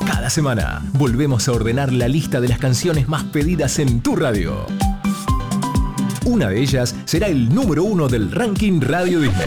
Cada semana volvemos a ordenar la lista de las canciones más pedidas en tu radio. Una de ellas será el número 1 del ranking Radio Disney.